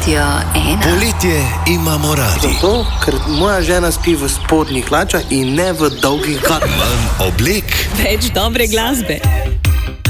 Radio 1. Poletje imamo radi. Zato, ker moja žena spi v spodnjih hlačah in ne v dolgih hlačah. Manj oblek, Več dobre glasbe.